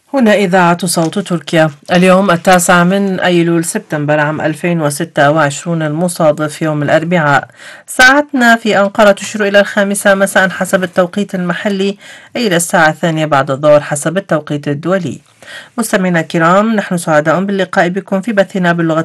هنا إذاعة صوت تركيا. اليوم 9 سبتمبر عام 2026 المصادف يوم الأربعاء. ساعتنا في أنقرة تشير إلى 5 مساء حسب التوقيت المحلي، أي إلى الساعة 2 بعد الظهر حسب التوقيت الدولي. مستمعينا الكرام، نحن سعداء باللقاء بكم في بثنا باللغة